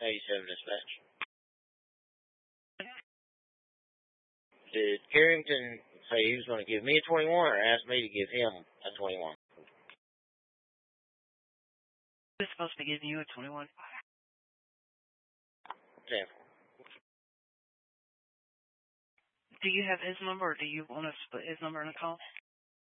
87 dispatch. Did Carrington say he was going to give me a 21 or ask me to give him a 21? He was supposed to be giving you a 21. 10. Do you have his number, or do you want us to put his number in the call?